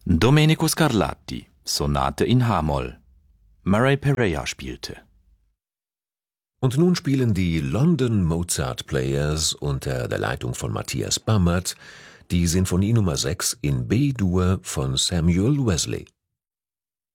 Domenico Scarlatti, Sonate in h-Moll. Murray Pereira spielte. Und nun spielen die London Mozart Players unter der Leitung von Matthias Bammert die Sinfonie Nr. 6 in B-Dur von Samuel Wesley.